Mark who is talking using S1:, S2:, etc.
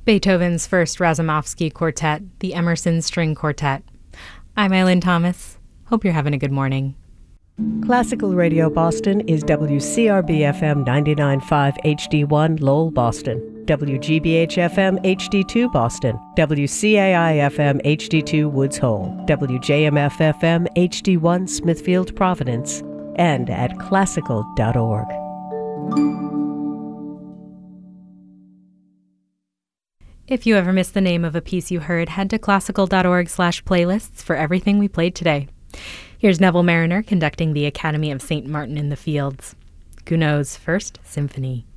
S1: Beethoven's First Razumovsky Quartet, the Emerson String Quartet. I'm Eileen Thomas. Hope you're having a good morning.
S2: Classical Radio Boston is WCRB-FM 99.5 HD1 Lowell, Boston, WGBH-FM HD2 Boston, WCAI-FM HD2 Woods Hole, WJMF-FM HD1 Smithfield, Providence, and at classical.org.
S1: If you ever missed the name of a piece you heard, head to classical.org/playlists for everything we played today. Here's Neville Marriner conducting the Academy of St. Martin in the Fields. Gounod's First Symphony.